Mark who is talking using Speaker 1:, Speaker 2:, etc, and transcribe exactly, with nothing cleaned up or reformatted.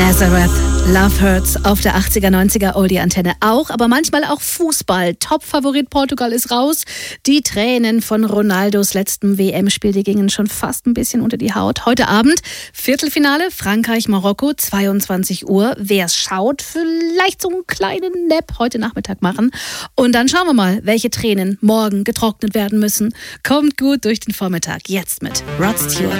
Speaker 1: Nazareth, Love Hurts auf der achtziger, neunziger Oldie-Antenne auch, aber manchmal auch Fußball. Top-Favorit Portugal ist raus. Die Tränen von Ronaldos letztem W M-Spiel, die gingen schon fast ein bisschen unter die Haut. Heute Abend Viertelfinale Frankreich-Marokko, zweiundzwanzig Uhr. Wer es schaut, vielleicht so einen kleinen Nap heute Nachmittag machen. Und dann schauen wir mal, welche Tränen morgen getrocknet werden müssen. Kommt gut durch den Vormittag. Jetzt mit Rod Stewart.